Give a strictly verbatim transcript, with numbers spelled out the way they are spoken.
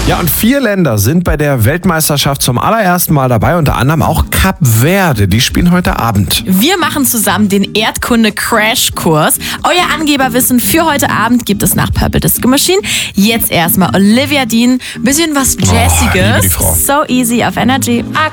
Ja, und vier Länder sind bei der Weltmeisterschaft zum allerersten Mal dabei, unter anderem auch Kap Verde. Die spielen heute Abend. Wir machen zusammen den Erdkunde-Crashkurs. Euer Angeberwissen für heute Abend gibt es nach Purple Disco Machine. Jetzt erstmal Olivia Dean, bisschen was Jazziges. Oh, liebe die Frau. So easy auf Energy.